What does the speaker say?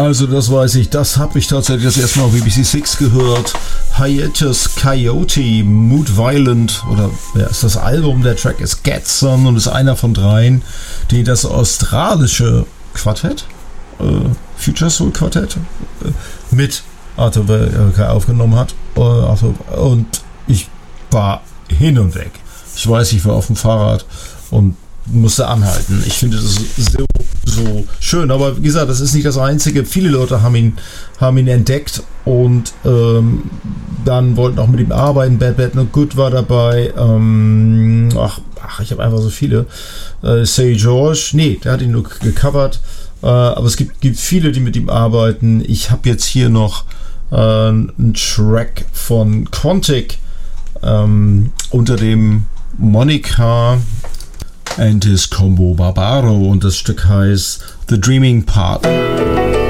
Also das weiß ich, das habe ich tatsächlich das erste Mal auf BBC Six gehört. Hiatus Coyote, Mood Violent, oder wer ist das Album? Der Track ist Getson und ist einer von dreien, die das australische Quartett, Future Soul Quartett, mit Arthur Welker aufgenommen hat. Und ich war hin und weg. Ich weiß, ich war auf dem Fahrrad und musste anhalten. Ich finde das so schön, aber wie gesagt, das ist nicht das Einzige. Viele Leute haben ihn entdeckt und dann wollten auch mit ihm arbeiten. Bad Bad Not Good war dabei. Ich habe einfach so viele. Say George, nee, der hat ihn nur gecovert. Aber es gibt viele, die mit ihm arbeiten. Ich habe jetzt hier noch einen Track von Quantic unter dem Monica and his Combo Barbaro und das Stück heißt The Dreaming Part.